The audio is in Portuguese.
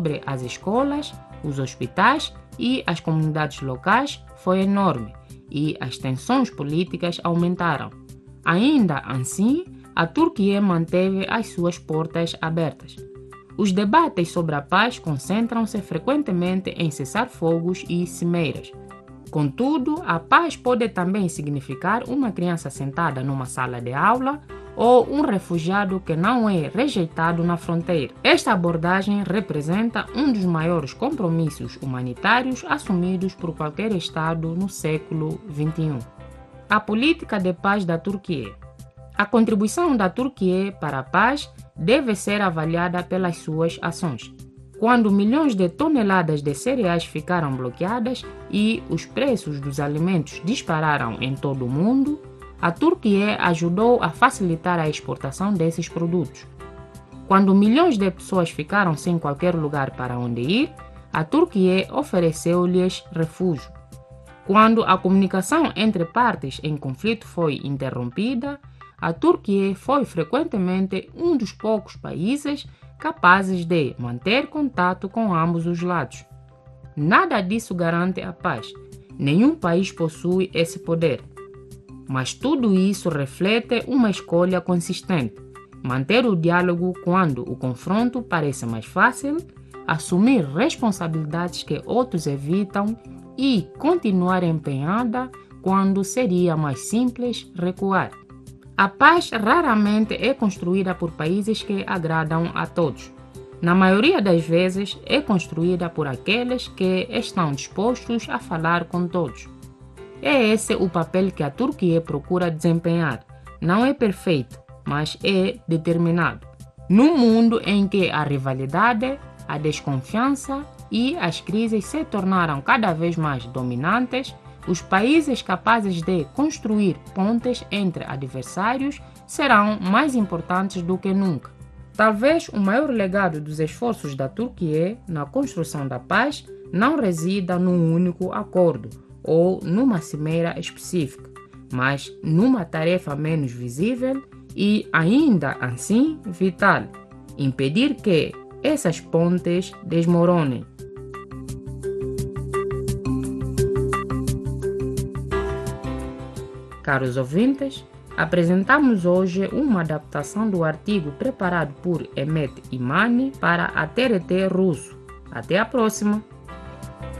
sobre as escolas, os hospitais e as comunidades locais foi enorme e as tensões políticas aumentaram. Ainda assim, a Turquia manteve as suas portas abertas. Os debates sobre a paz concentram-se frequentemente em cessar-fogos e cimeiras. Contudo, a paz pode também significar uma criança sentada numa sala de aula ou um refugiado que não é rejeitado na fronteira. Esta abordagem representa um dos maiores compromissos humanitários assumidos por qualquer Estado no século XXI. A política de paz da Turquia. A contribuição da Turquia para a paz deve ser avaliada pelas suas ações. Quando milhões de toneladas de cereais ficaram bloqueadas e os preços dos alimentos dispararam em todo o mundo, a Turquia ajudou a facilitar a exportação desses produtos. Quando milhões de pessoas ficaram sem qualquer lugar para onde ir, a Turquia ofereceu-lhes refúgio. Quando a comunicação entre partes em conflito foi interrompida, a Turquia foi frequentemente um dos poucos países capazes de manter contato com ambos os lados. Nada disso garante a paz. Nenhum país possui esse poder. Mas tudo isso reflete uma escolha consistente: manter o diálogo quando o confronto parece mais fácil, assumir responsabilidades que outros evitam e continuar empenhada quando seria mais simples recuar. A paz raramente é construída por países que agradam a todos. Na maioria das vezes, é construída por aqueles que estão dispostos a falar com todos. É esse o papel que a Turquia procura desempenhar. Não é perfeito, mas é determinado. Num mundo em que a rivalidade, a desconfiança e as crises se tornaram cada vez mais dominantes, os países capazes de construir pontes entre adversários serão mais importantes do que nunca. Talvez o maior legado dos esforços da Turquia na construção da paz não resida num único acordo ou numa cimeira específica, mas numa tarefa menos visível e, ainda assim, vital: impedir que essas pontes desmoronem. Caros ouvintes, apresentamos hoje uma adaptação do artigo preparado por Emet Imani para a TRT Russo. Até a próxima!